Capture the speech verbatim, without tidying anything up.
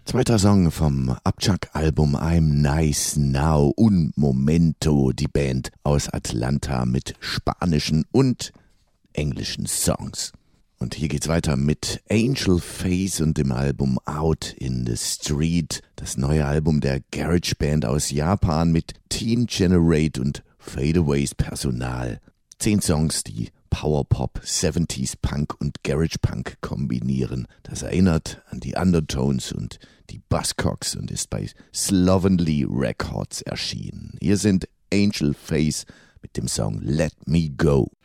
Zweiter Song vom Abchuck-Album I'm Nice Now, Un Momento, die Band aus Atlanta mit spanischen und englischen Songs. Und hier geht's weiter mit Angel Face und dem Album Out in the Street, das neue Album der Garage Band aus Japan mit Teen Generate und Fadeaways Personal. Zehn Songs, die Powerpop, siebziger Punk und Garage Punk kombinieren. Das erinnert an die Undertones und die Buzzcocks und ist bei Slovenly Records erschienen. Hier sind Angel Face mit dem Song Let Me Go.